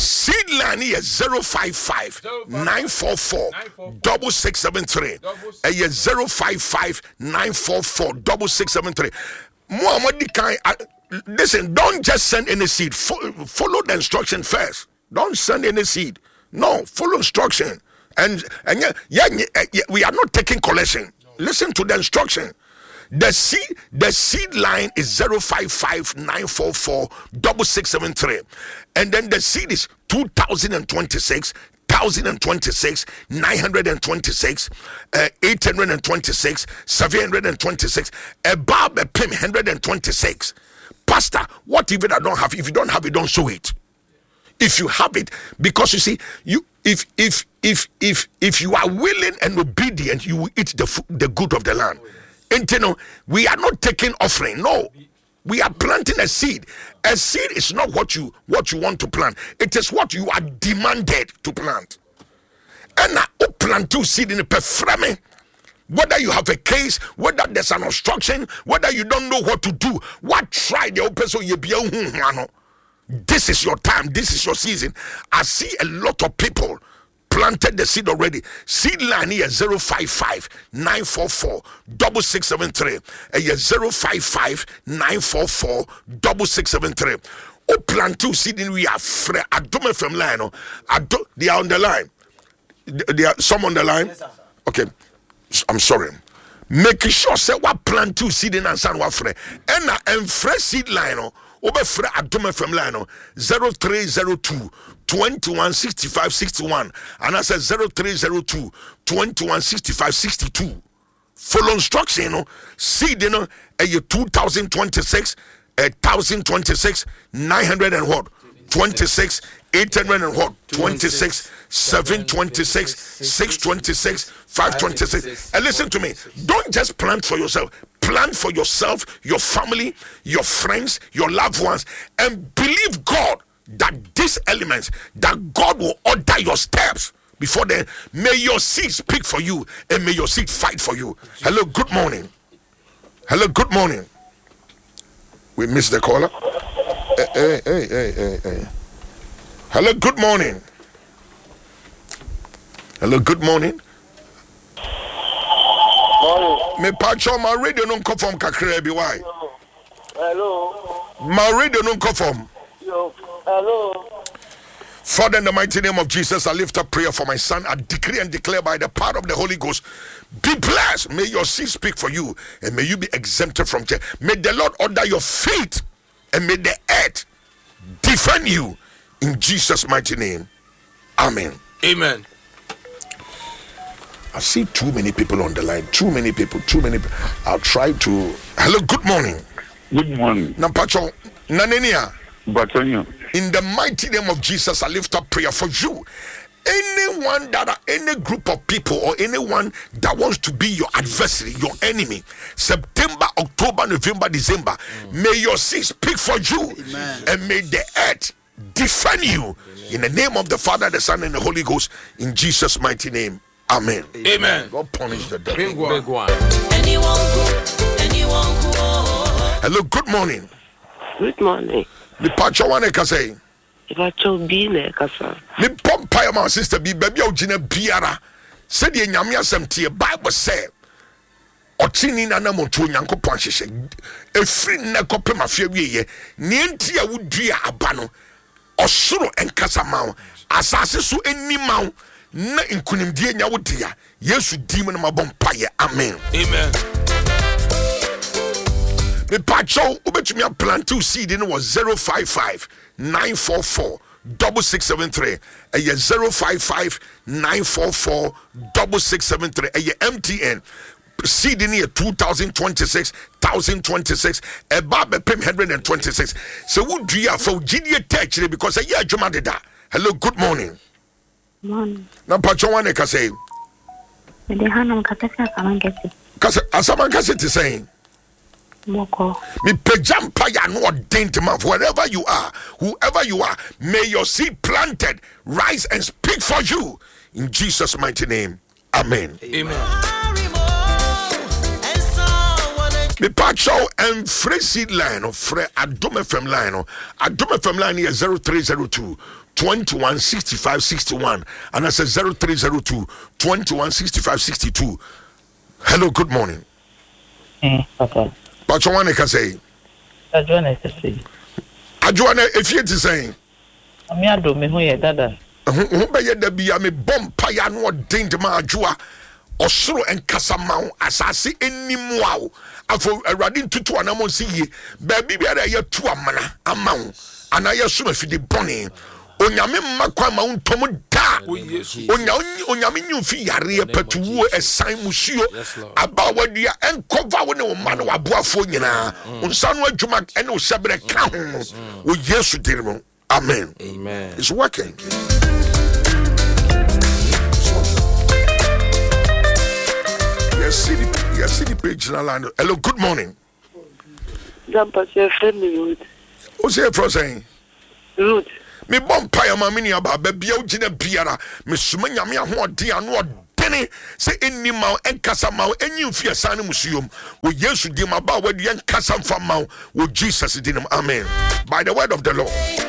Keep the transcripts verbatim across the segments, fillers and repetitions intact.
seed line is zero five five nine four four double six seven three. And yes, zero five five nine four four double six seven three. Muhammad Kai, listen, don't just send any seed. Follow the instruction first. Don't send any seed. No, follow instruction. And and yeah, yeah, yeah, we are not taking collection. Listen to the instruction. The seed, the seed line is zero five five nine four four double six seven three, and then the seed is two thousand twenty six, thousand twenty six, nine hundred twenty six, uh, eight hundred twenty six, seven hundred twenty six, above a pim hundred twenty six. Pastor, what if I don't have? If you don't have it, don't show it. If you have it, because you see, you if if if if if you are willing and obedient, you will eat the the good of the land. And you know, we are not taking offering. No, we are planting a seed. A seed is not what you what you want to plant. It is what you are demanded to plant. And now plant two seed in a perframe. Whether you have a case, whether there's an obstruction, whether you don't know what to do, what try the open so you be a. This is your time. This is your season. I see a lot of people planted the seed already. Seed line here zero five five nine four four double six seven three. And yes, zero five five nine four four double six seven three. Oh, plant two seed in we are free. I don't from line. I don't. They are on the line. They are some on the line. Okay, I'm sorry. Make sure say what plant two seed in and san what free. And and fresh seed line. Over free Adoma from line zero three zero two twenty-one sixty-five sixty-one, and I said zero three zero two twenty-one sixty-five sixty-two. Follow instruction, you know. Seed, you know, a year two thousand twenty-six, a thousand twenty-six, nine hundred and what? twenty-six, eight hundred and what? twenty-six, seven twenty-six, six twenty-six, five twenty-six. And listen to me, don't just plant for yourself. Plan for yourself, your family, your friends, your loved ones, and believe God that these elements, that God will order your steps before then. May your seed speak for you, and may your seed fight for you. Hello, good morning. Hello, good morning. We missed the caller. Hey, hey, hey, hey, hey, hey. Hello, good morning. Hello, good morning. Me pacho my radio non conform kakre bi why? Hello. My radio non conform. Yo. Hello. Father, in the mighty name of Jesus, I lift up prayer for my son. I decree and declare by the power of the Holy Ghost, be blessed. May your seed speak for you, and may you be exempted from death. May the Lord order your feet, and may the earth defend you in Jesus' mighty name. Amen. Amen. I see too many people on the line. Too many people. Too many people. I'll try to. Hello. Good morning. Good morning. Nampacho. Nanenia. Batonyo. In the mighty name of Jesus, I lift up prayer for you. Anyone that are any group of people or anyone that wants to be your adversary, your enemy, September, October, November, December, mm. may your seed speak for you. Amen. And may the earth defend you. Amen. In the name of the Father, the Son, and the Holy Ghost, in Jesus' mighty name. Amen. Amen. God punish the devil. Big one. Big one. Hello, good morning. Good morning. Me pacho wane kase. Pacho bi ne kasa. Me pompa my sister bi baby ogina biara. Said ye nyame asem tie Bible say. Otini na na monto Nyankopon hyehyɛ. Efiri na kopem afia wiye. Ne enti a wudua aba no. Osoro enkasa mawo. Asase so eni mawo. Na inkunimdie nya wodia Yesu dim na mabom paye. Amen. Amen. Me pacho ubetumi plant two seed in was zero five five nine four four double six seven three. A ye zero five five nine four four double six seven three. A ye M T N seed in here two thousand twenty-six, thousand twenty-six, a barber pim one hundred twenty-six. So would you have for G D A text because a year Juma did that. Hello, good morning. Morning. Na pacho wane kase. Me de hanam kataka kamangesi. Kase asaman kase ti saying. Moko. Me pejampa ya no dent man wherever you are, whoever you are, may your seed planted rise and speak for you in Jesus' mighty name. Amen. Amen. Me pacho and free seed line of free Adome F M line or Adome F M line here zero three zero two twenty-one sixty-five sixty-one. And I said zero three zero two, twenty-one sixty-five sixty-two. Hello, good morning. Mm, okay. But you want to say? Adjuana is saying. Adjuana, if you're saying, I'm here to me who you dada. Who by the be a me bomb paya no dent ma adjua or soro and casamount as I see any wow. After a radin tutu and amon see baby be a year two a mana amount and I assume if the bonnie. Onyame makwa ma untomo da onya onyame nyufi yare patuwo esan musuo aba wadua enkova wo ne wo ma no aboafo nyina unsa no adwuma ene wo sebere ka ho wo Yesu dirimo. Amen. Amen. It's working. Yes, see the yes, see the page na line. Hello, good morning. Grandpa, your friend me Ruth. What's your first saying? Ruth. Me bomb paya ma mini aba baby o gina biara me suma nyame ahoɔden ano ɔdene sɛ enni ma enkasa ma enyi mfi asane musuom wo Yesu di ma ba wadi enkasa mfa ma wo Jesus di nam. Amen. By the word of the Lord,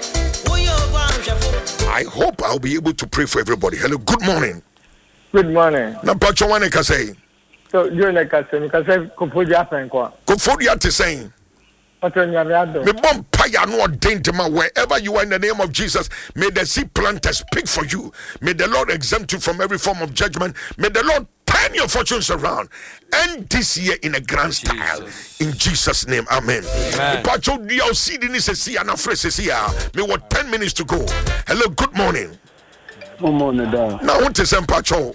I hope I'll be able to pray for everybody. Hello, good morning. Good morning. Na pacho wane ka say? So you like ka say ka say Kofodia pen kwa. Kofodia te saying. Me bomb paya no dentema wherever you are in the name of Jesus. May the seed planter speak for you. May the Lord exempt you from every form of judgment. May the Lord turn your fortunes around. And this year in a grand style. In Jesus' name. Amen. Pacho dia seed in this see and afresh here. Me what ten minutes to go. Hello, good morning. Good morning, da. Now what is Pacho?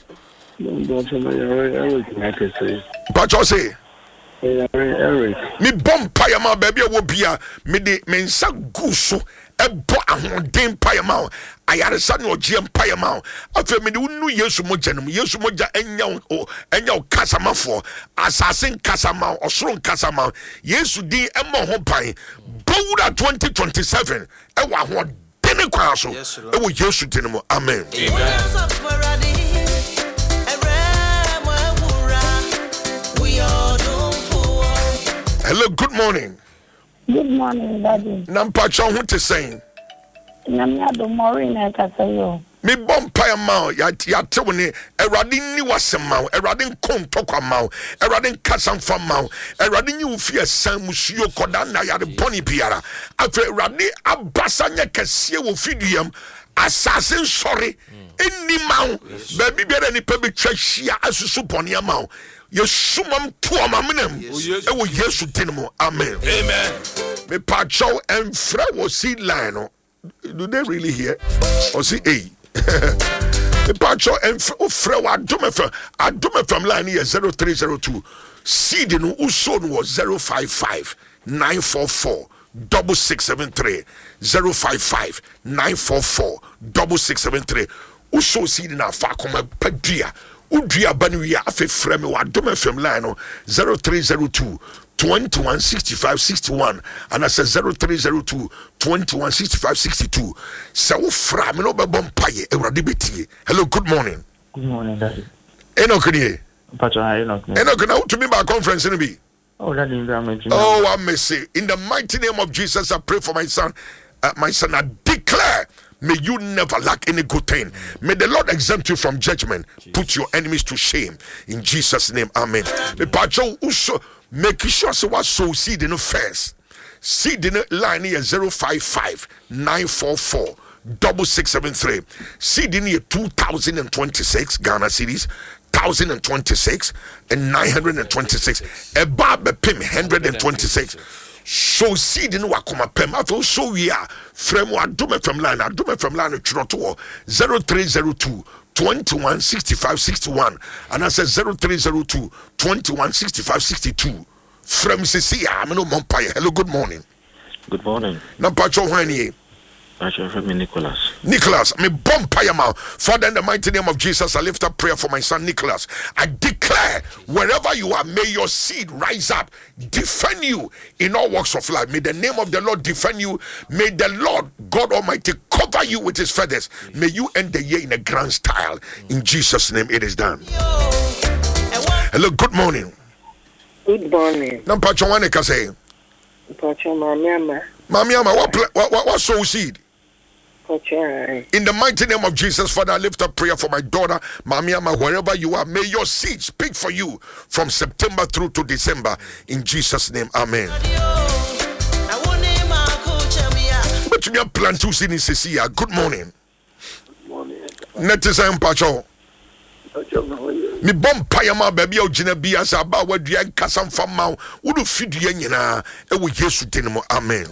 Pacho say me bomb payama baby wo bia me de me nsa guso ebo ahoden payama ayaresa ne ogiem payama afa me de unu Yesu moja no Yesu moja enya o enya o kasamafo assassin kasama osoro kasama Yesu din emo ho pan bowura twenty twenty-seven e wa ho den kwa so e wo Yesu din mo. Amen. Amen. Hello, good morning. Good morning, Daddy. Nampacho who te saying? Namiado Morina Casayo. Me bomb paya mao ya ya tewni eradin ni wasemao eradin kon tokwa mao eradin kasam fam mao eradin you fear san musuo koda na ya de boni biara afa eradin abasa nya kase wo fiduam assassin sorry eni mao baby biara ni pe betwa hia asusu boni amao Yesumam to amamenem e wo Yesu dinmo. Amen. Amen. Me pacho and fra wo seed line. Do they really hear? Or see eh? Me pacho and fra wa adome from adome from line here zero three zero two. Seed no uson was zero five five nine four four double six seven three zero five five nine four four double six seven three. Uso seed na fa koma padua. Udria Banuya Afe Frame wa Dome Fem line zero three zero two twenty-one sixty-five sixty-one and I said zero three zero two twenty-one sixty-five sixty-two. So fra me no be bompaye Ewrade betie. Hello, good morning. Good morning, Daddy. Enoch nie. Pacho Enoch. Enoch na to me by conference in be. Oh, Daddy, I'm Oh, I may say in the mighty name of Jesus I pray for my son. Uh, my son, I declare, may you never lack any good thing. May the Lord exempt you from judgment. Jesus. Put your enemies to shame. In Jesus' name, amen. The pacho also make sure so what so seed in the first. Seed in the line here zero five five nine four four double six seven three. Seed in here two thousand twenty-six Ghana cities. Thousand and twenty-six and nine hundred and twenty-six. A barber pim hundred and twenty-six. So seed in wakoma pem after so we are from what do me from line I do me from line to zero three zero two twenty-one sixty-five sixty-one and I said zero three zero two twenty-one sixty-five sixty-two from Cecilia. I'm no Mompire. Hello, good morning. Good morning. Nampacho Hwanie. From Nicholas. Nicholas, me bomb payama. Father, in the mighty name of Jesus, I lift up prayer for my son Nicholas. I declare, wherever you are, may your seed rise up, defend you in all walks of life. May the name of the Lord defend you. May the Lord God Almighty cover you with his feathers. May you end the year in a grand style. In Jesus' name, it is done. Hello, good morning. Good morning. Nampacho wane kase. Pacho mamiama. Mamiama, what what what, what sow seed? In the mighty name of Jesus, Father, I lift up prayer for my daughter, Mami Ama, wherever you are. May your seed speak for you from September through to December. In Jesus' name, amen. But you plan to see this year. Good morning. Good morning. Netizen Pacho. Me bom payama baby o jina bia sa ba wadua nkasa mfa ma wo do fidua nyina e wo Yesu din mo. Amen.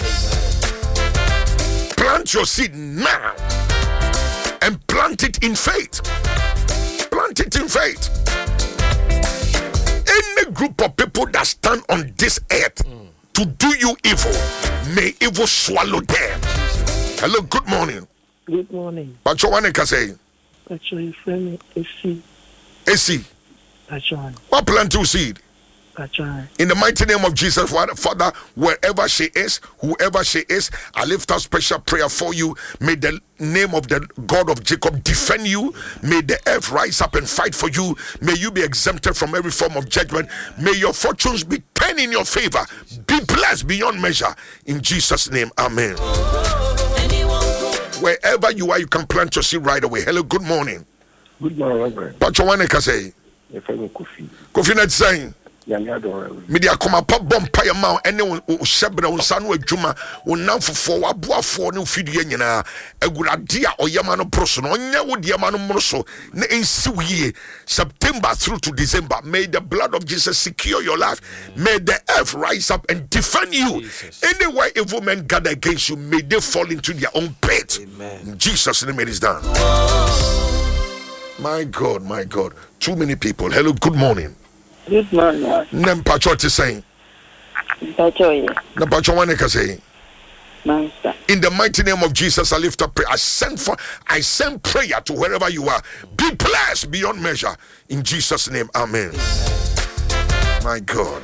Plant your seed now and plant it in faith. Plant it in faith. Any group of people that stand on this earth mm. to do you evil, may evil swallow them. Hello, good morning. Good morning. Pacho wane ka say? Pacho, your friend is C. Esi. Pacho. What plant to seed? Pacho. In the mighty name of Jesus, Father, wherever she is, whoever she is, I lift up special prayer for you. May the name of the God of Jacob defend you. May the earth rise up and fight for you. May you be exempted from every form of judgment. May your fortunes be turned in your favor. Be blessed beyond measure. In Jesus' name, amen. Wherever you are, you can plant your seed right away. Hello, good morning. Good morning, Reverend. Pacho wane ka say? Your friend Kofi. Kofi net saying. Media koma pa bom pa ya ma ene wo hyebra wo nsa no adwuma wo namfofo waboafo ne fidie nyina agurade a oyema no proso no onye wo de ma no mroso na ensi wiye September through to December. May the blood of Jesus secure your life. May the earth rise up and defend you. Jesus. Anywhere evil men gather against you, may they fall into their own pit. Amen. In Jesus' name it is done. My God, my God. Too many people. Hello, good morning. Good morning. Nem Pacho is saying. Pacho, yeah. Na Pacho wane ka say. Master. In the mighty name of Jesus, I lift up prayer. I send for I send prayer to wherever you are. Be blessed beyond measure. In Jesus' name, amen. My God.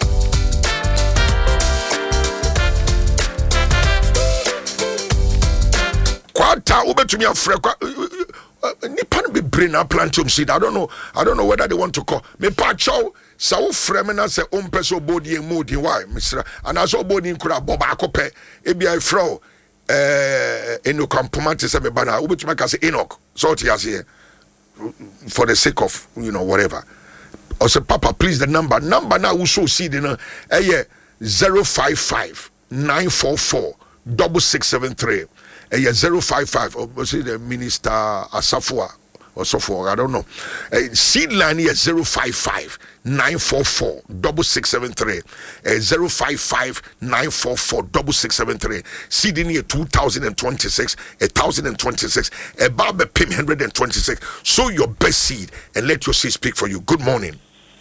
Kwata ubetumi afre kwa nipa be brain na plantium seed. I don't know. I don't know whether they want to call me pacho. Sa wo frame na se ompeso body en modi why misra ana so body nkura boba akope e bia fro eh eno kampomate se me bana ubetuma ka se Enoch so ti ase for the sake of you know whatever. Or say papa please the number number now we so seed na eh zero five five nine four four six six seven three. A zero five five or say the minister Asafua or so forth. I don't know. A seed line here zero five five nine four four double six seven three. A zero five five nine four four double six seven three. Seed in here two thousand and twenty six, a thousand and twenty six, a barber pim hundred and twenty six. Sow your best seed and let your seed speak for you. Good morning.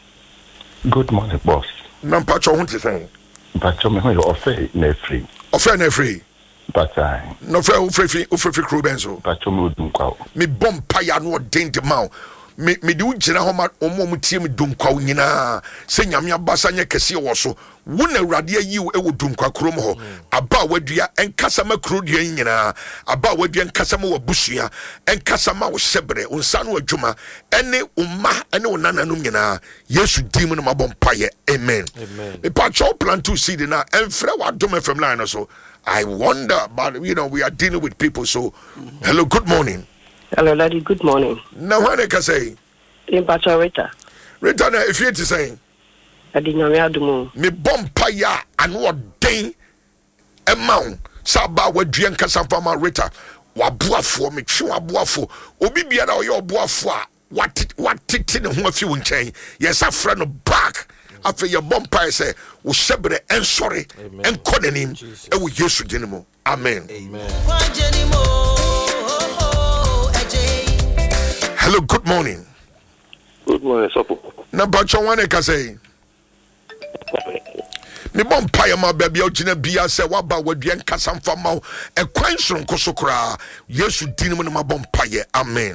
Good morning, boss. Nampacho, what you saying? Pacho, me ho offer na free. Offer na free. But I no free free free free crew benzo. Pacho me dum kwa. Me bom paya no den de ma. Me me di ugina ho ma omo mu tie me dum kwa nyina. Se nyame abasa nye kese wo so. Wo na awrade ayi wo e wo dum kwa krom ho. Aba wadua enkasa ma kro dua nyina. Aba wadua enkasa ma wabusua. Enkasa ma wo hyebre. Unsa no adwuma. Ene umma ene wo nananum nyina. Yesu dim no ma bom paye. Amen. Amen. Me pacho plan to see na enfre wa dom F M line so. I wonder, but you know, we are dealing with people. So, hello, good morning. Hello, Daddy, good morning. Now, what can I say? In Pacho Rita. Rita, if you're to say, I didn't know how to move. Me bompaya and what day amount. Saba, what drink Casafama Rita. Wabua for me, chew a buafo. Obi be at your buafo. What what titin and what you chain? Yes, a friend of back. After your bumpire say, we shebre and sorry and calling him, and we use to dinamo. Amen. Amen. Hello, good morning. Good morning, Sopo. Nabacho one can say. Me bumpire my baby Ojina Bia say, what about what the Enkasam for Mau, a quench from Kosokra. Yes, you dinamo my bumpire. Amen.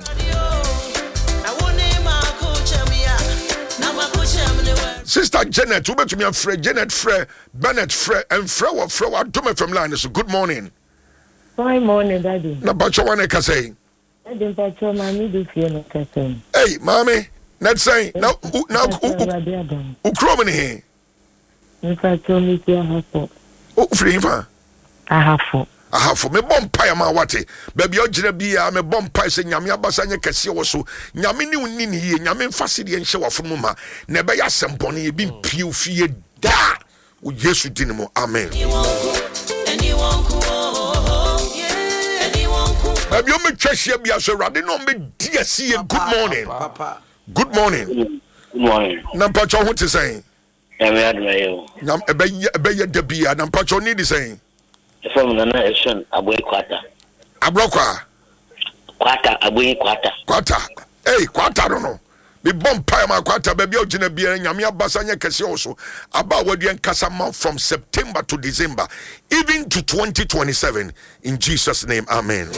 Sister Janet, who bet me a Fred, Janet Fred, Bennett Fred, and Fred or Fred, what do me from line? So good morning. Good morning, Daddy. Na bacho wane ka say. Daddy, bacho mami do fie no ka say. Hey, mommy, not saying now, now, who chrome in here? In fact, me fie hafo. Oh, free fa. Ahafo. aha for me bom pa ma wate baby ogire bia me bom pa se nyame abasa nye kese wo so nyame ni unni ni ye nyame mfase de nhye wafo ma na be ya sempone ye bi pie fie da wo Yesu dinimo amen. Baby o me twahia bia so rade no me dia see good morning papa good morning Good morning. Na pacho ho te say Eme admayo. Nyam ebe ebe ye da bia na pacho ni di say From Nana Eshon, Aboy Quata. Abrokwa. Quata, Aboy Quata. Quata. Hey, Quata no no. Me bomb pie ma Quata baby ogina bia nyame abasa nya kese oso. Aba waduen kasama from September to December, even to twenty twenty-seven. In Jesus' name, amen.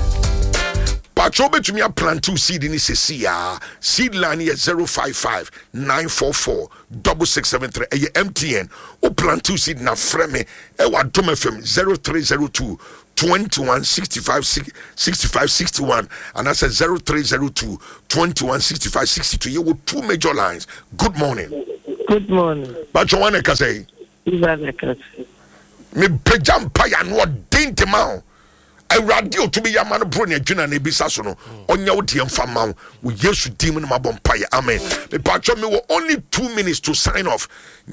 Pacho betumi a plant two seed in sesia. Seed line is zero five five nine four four six six seven three. Eye M T N. O plant two seed na freme. E wa dom F M zero three zero two twenty-one sixty-five sixty-five sixty-one. And I said zero three zero two twenty-one sixty-five sixty-two. You with two major lines. Good morning. Good morning. Pacho wane ka say. Ivana ka say. Me pejam pa ya no dente ma. A radio to be Yaman Brunia Juna Nebisasono, on your dear Famau, with Yesu demon Mabompire, amen. The patron me were only two minutes to sign off.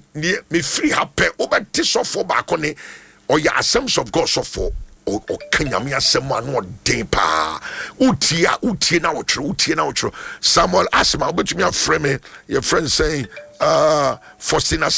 Me free happy over Tisso for Bacone or your assumption of God so for or Kenyamia Saman or Depa Utia Utia now true Utia now true. Samuel Asma, but me a friend, your friend saying, uh, Faustina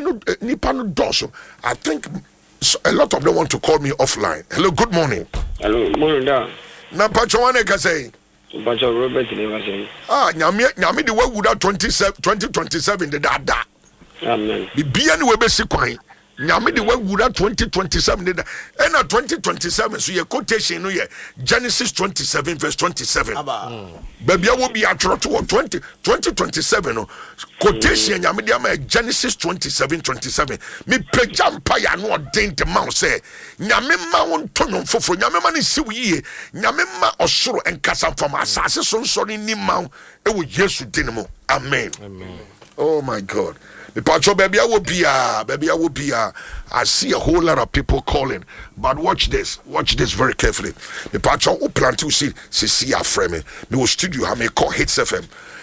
Nipano Dosso. I think. So a lot of them want to call me offline. Hello, good morning. Hello, morning da. Na pacho wane ka say? Pacho Robert ni wa say. Ah, nyame nyame de we would twenty twenty-seven the da da. Amen. Bibia ni we be si kwan. Nyame de we would twenty twenty-seven the da. And na twenty twenty-seven so your quotation no ye Genesis twenty-seven verse twenty-seven. Aba. Bibia wo bi atro to twenty twenty-seven no. Quotation nyame de am Genesis twenty-seven twenty-seven. Me pejam pa ya no den de ma say nyame ma won tonyon foforo nyame ma ne si wiye nyame ma osoro enkasa fam asase so so ni ma e wo Yesu dinimo amen. Amen. Oh my God. The patcho baby I will be uh baby I will be uh I see a whole lot of people calling, but watch this watch this very carefully. The patcho who plan to see see a frame me will studio ha me call Hits F M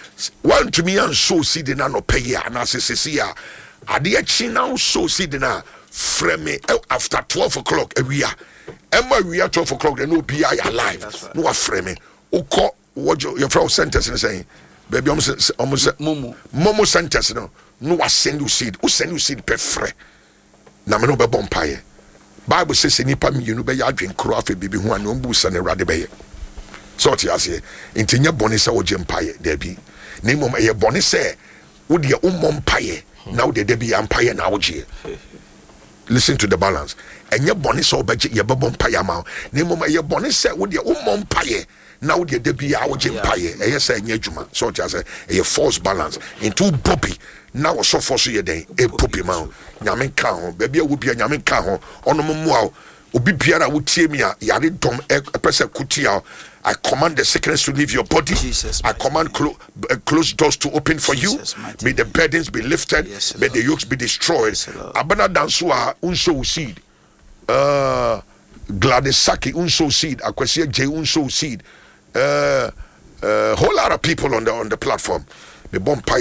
one to me and so see the no pay ya na se see ya ade achi now so see the na frame after twelve o'clock we are emma we are twelve o'clock then no be I alive no frame o call what your friend sentence saying baby almost almost momo momo sentence no no wa send you seed o send you seed pe frɛ na me no be bompaye Bible says nipa mi you no be ya adwen kro afa bibi ho an ombu sa na rade be ye so ti ase ntinya bone se wo je mpaye da bi na mom ye bone se wo de o mom mpaye na wo de da bi ya mpaye na wo je listen to the balance enye bone se wo be ye be bompaye ma na mom ye bone se wo de o mom mpaye now the debi a wo je mpaye e yesa enye adwuma so ti ase e false balance into bobby now so for so ye den e popi ma nyame ka ho ba bia wo bia nyame ka ho ono mo a obi biara wo tie mi a yare dom e pese kutia I command the sickness to leave your body. Jesus, I command clo- uh, closed doors to open for Jesus, you. May the burdens be lifted. Yes, may the yokes be destroyed. Abana dansua unso seed. Uh Gladys Saki unso seed. Akwesi J unso seed. Uh, uh, whole lot of people on the on the platform. May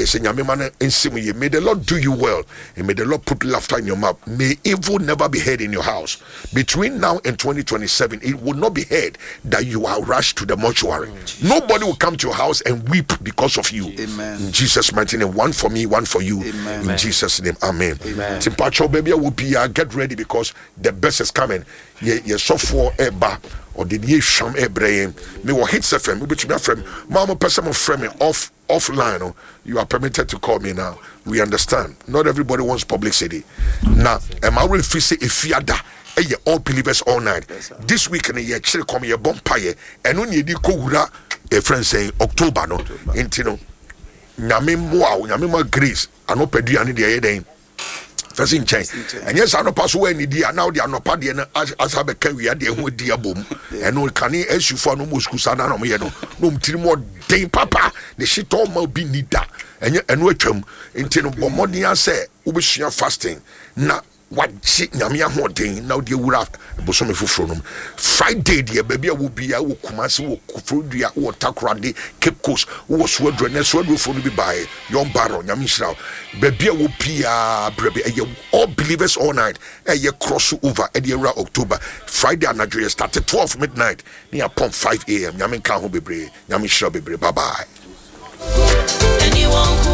the Lord do you well, and may the Lord put laughter in your mouth. May evil never be heard in your house. Between now and twenty twenty-seven, it will not be heard that you are rushed to the mortuary. Mm, Nobody will come to your house and weep because of you. Amen. In Jesus' mighty name, one for me, one for you. Amen. In Jesus' name, amen. Timpacho baby will be uh, get ready because the best is coming. Ye ye software eba. Or did ye sham Abraham? Me wa hits F M, we be to friend. Mama person of friend off offline. Oh, you are permitted to call me now. We understand. Not everybody wants publicity. Now, am I really feel if fiada? Eh, all believers all night. This week in a year, actually come here bompire. And when you di ko wura, a friend saying October no. Intino. Nyame moa, nyame ma grace. Ano pedi ani de ayeden. First in change. And yes, I know pass away ni dia now dia no pa dia na as have a can we dia ho dia bom. And no can issue for no mosku sana no me no. No mtiri mo den papa the shit all ma bi nida. And and we twam nti no bomodin say wo be sua fasting na wagye nyame ahoɔden na wode wura bosome foforɔ no Friday deɛ baabi a wo bia wo Kumasi wo Kufrodua wo Takoradi Cape Coast wo Suadro ne Suadro fo no bi bae yon baro nyame hyira baabi a wo bia brebe ɛyɛ all believers all night ɛyɛ cross over ɛde wura October Friday anadwo started twelve midnight ne upon five a m nyame ka ho bebre nyame hyira bebre bye bye anyone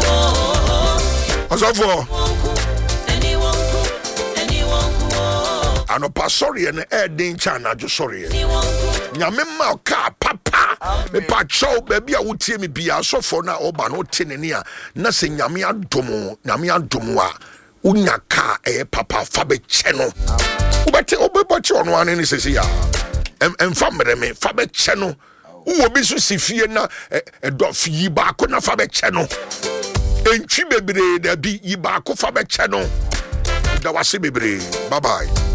Osofo Anopa sorry and air danger na jo sorry. Nyame ma ka papa me pa chow baby a wotie me bia so for na oba no tenene a na se nyame adom nyame adom a unya ka e papa fa be che no. Ubete obeboche ono ane ni sesi ya. Em emfa mere me fa be che no. Wo bi so sifie na e do fi ba ko na fa be che no. Entwi bebre da bi yi ba ko fa be che no. Da wase bebre. Bye bye.